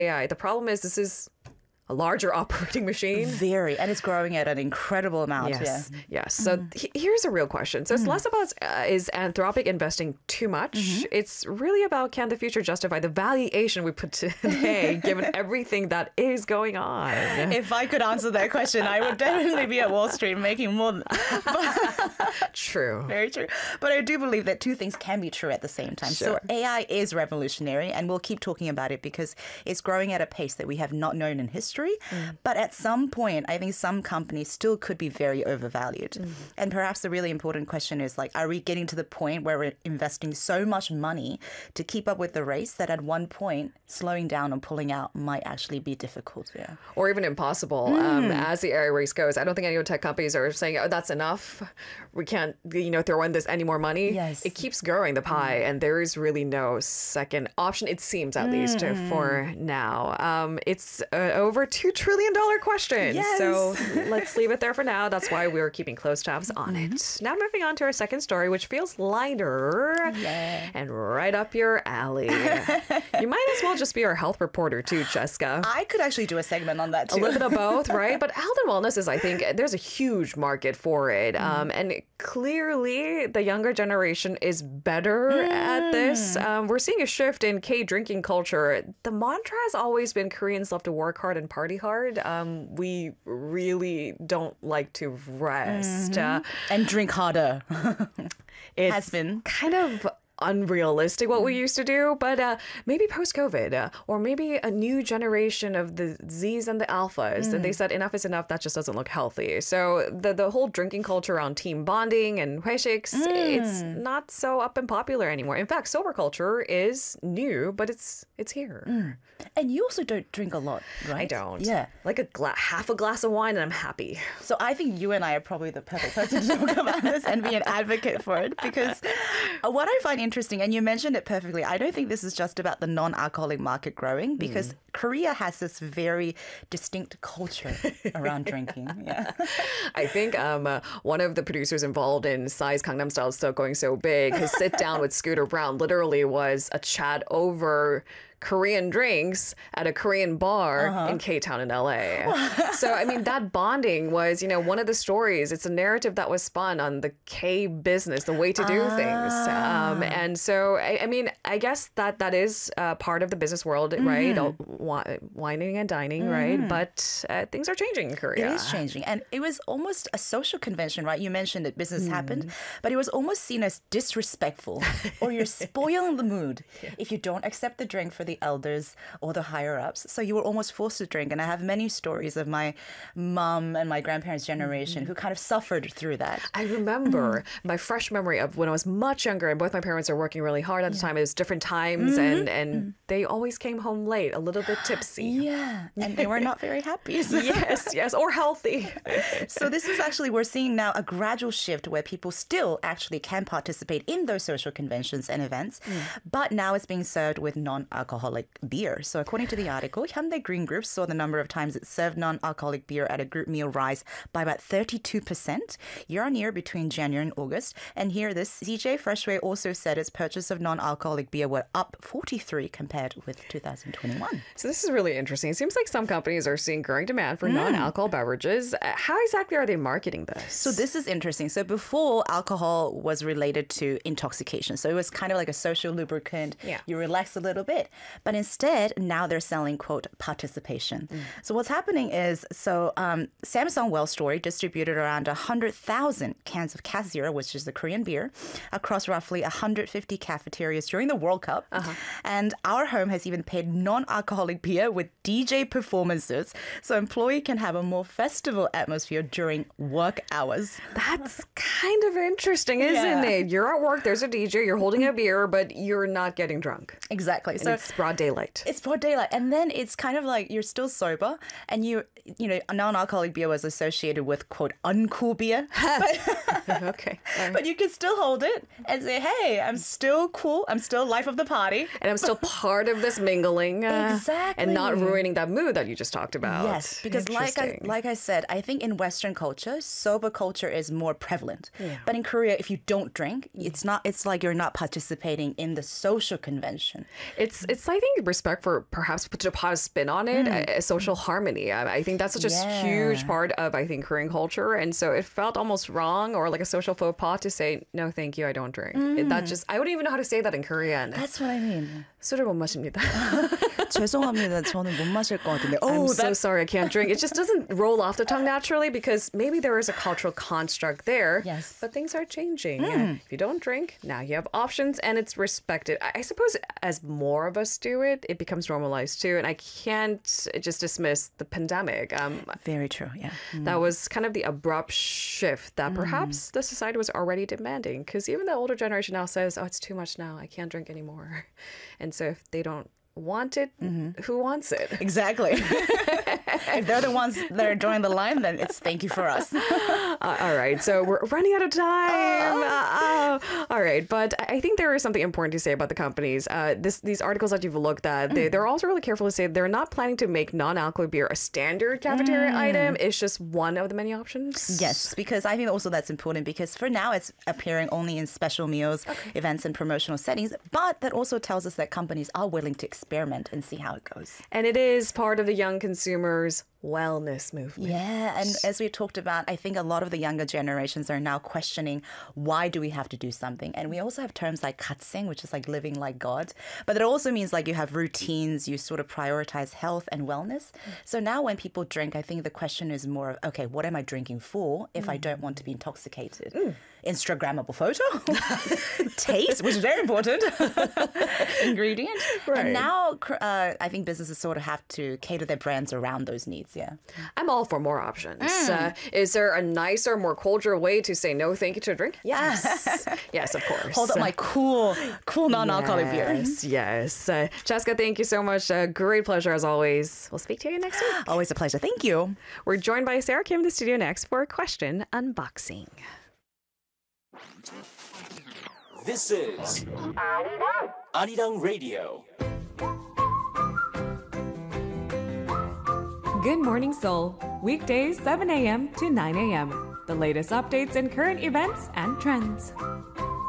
AI. The problem is this is a larger operating machine. Very, and it's growing at an incredible amount. Yes, yes. So here's a real question. So it's less about is Anthropic investing too much? It's really about can the future justify the valuation we put today, given everything that is going on? If I could answer that question, I would definitely be at Wall Street making more. True. Very true. But I do believe that two things can be true at the same time. Sure. So AI is revolutionary, and we'll keep talking about it because it's growing at a pace that we have not known in history. But at some point, I think some companies still could be very overvalued. And perhaps the really important question is, like, are we getting to the point where we're investing so much money to keep up with the race that at one point slowing down and pulling out might actually be difficult? Yeah. Or even impossible. As the AI race goes, I don't think any tech companies are saying, oh, that's enough. We can't, throw in this any more money. Yes. It keeps growing, the pie, and there is really no second option, it seems, at least for now. It's over $2 trillion question. Yes. So let's leave it there for now. That's why we're keeping close tabs on it. Now moving on to our second story, which feels lighter and right up your alley. You might as well just be our health reporter too, Jessica. I could actually do a segment on that too. A little bit of both, right? But health and wellness is, I think, there's a huge market for it. And clearly the younger generation is better at this. We're seeing a shift in K-drinking culture. The mantra has always been Koreans love to work hard and party hard. We really don't like to rest. And drink harder. It has been kind of unrealistic what we used to do, but maybe post-COVID or maybe a new generation of the Zs and the Alphas, and they said enough is enough, that just doesn't look healthy. So the whole drinking culture around team bonding and hueshiks, it's not so up and popular anymore. In fact, sober culture is new, but it's here. And you also don't drink a lot, right? I don't. Yeah. Like half a glass of wine and I'm happy. So I think you and I are probably the perfect person to talk about this and be an advocate for it, because what I find interesting, and you mentioned it perfectly, I don't think this is just about the non-alcoholic market growing, because Korea has this very distinct culture around drinking. Yeah. I think one of the producers involved in Psy's Gangnam Style Still Going So Big, his sit down with Scooter Braun literally was a chat over Korean drinks at a Korean bar in K-Town in LA. So, I mean, that bonding was, one of the stories. It's a narrative that was spun on the K business, the way to do things. And so, I mean, I guess that is part of the business world, right? Wining and dining, right? But things are changing in Korea. It is changing. And it was almost a social convention, right? You mentioned that business happened, but it was almost seen as disrespectful, or you're spoiling the mood if you don't accept the drink for the elders or the higher ups. So you were almost forced to drink. And I have many stories of my mom and my grandparents' generation who kind of suffered through that. I remember my fresh memory of when I was much younger, and both my parents are working really hard at the time. It was different times, and they always came home late, a little bit tipsy. Yeah, and they were not very happy. So. Yes, or healthy. So this is actually, we're seeing now a gradual shift where people still actually can participate in those social conventions and events, but now it's being served with non-alcoholic beer. So according to the article, Hyundai Green Group saw the number of times it served non-alcoholic beer at a group meal rise by about 32% year on year between January and August. And here, this CJ Freshway also said its purchase of non-alcoholic beer were up 43 compared with 2021. So this is really interesting. It seems like some companies are seeing growing demand for non-alcohol beverages. How exactly are they marketing this? So this is interesting. So before, alcohol was related to intoxication. So it was kind of like a social lubricant. Yeah. You relax a little bit. But instead, now they're selling, quote, participation. So what's happening is, Samsung Well Story distributed around 100,000 cans of Cass Zero, which is the Korean beer, across roughly 150 cafeterias during the World Cup. And Our Home has even paid non-alcoholic beer with DJ performances, so employee can have a more festival atmosphere during work hours. That's kind of interesting, isn't it? You're at work, there's a DJ, you're holding a beer, but you're not getting drunk. Exactly. And it's broad daylight. It's broad daylight. And then it's kind of like you're still sober, and non-alcoholic beer was associated with, quote, uncool beer. Okay. But you can still hold it and say, hey, I'm still cool. I'm still life of the party. And I'm still part of this mingling. Exactly. and not ruining that mood that you just talked about. Yes, because Interesting. like I said, I think in Western culture, sober culture is more prevalent. But in Korea, if you don't drink, it's like you're not participating in the social convention. It's I think respect for perhaps to put a spin on it, a social harmony. I think that's such a huge part of I think Korean culture, and so it felt almost wrong or like a social faux pas to say no, thank you, I don't drink. That just I wouldn't even know how to say that in Korean. That's what I mean. 술을 못 마십니다. 죄송합니다. 저는 못 마실 것 같은데. I'm so sorry, I can't drink. It just doesn't roll off the tongue naturally because maybe there is a cultural construct there. Yes. But things are changing. If you don't drink, now you have options and it's respected. I suppose as more of us do it, it becomes normalized too. And I can't just dismiss the pandemic. Very true, yeah. That was kind of the abrupt shift that perhaps the society was already demanding. Because even the older generation now says, oh, it's too much now. I can't drink anymore. And so if they don't want it, who wants it? Exactly. If they're the ones that are drawing the line, then it's thank you for us. All right, so we're running out of time. All right, but I think there is something important to say about the companies. These articles that you've looked at, they're also really careful to say they're not planning to make non-alcoholic beer a standard cafeteria item. It's just one of the many options. Yes, because I think also that's important because for now it's appearing only in special meals, events, and promotional settings. But that also tells us that companies are willing to experiment and see how it goes. And it is part of the young consumers' wellness movement. Yeah, and as we talked about, I think a lot of the younger generations are now questioning why do we have to do something? And we also have terms like katsing, which is like living like God. But it also means like you have routines, you sort of prioritize health and wellness. So now when people drink, I think the question is more of, okay, what am I drinking for if I don't want to be intoxicated? Instagrammable photo, taste, which is very important, ingredient. Right. And now I think businesses sort of have to cater their brands around those needs. Yeah. I'm all for more options. Is there a nicer, more cultural way to say no thank you to a drink? Yes. Yes, of course. Hold up my cool non-alcoholic beer. Yes. Jessica, thank you so much. Great pleasure as always. We'll speak to you next week. Always a pleasure. Thank you. We're joined by Sarah Kim in the studio next for a question unboxing. This is Arirang Radio. Good Morning Seoul, weekdays 7 a.m. to 9 a.m. The latest updates and current events and trends.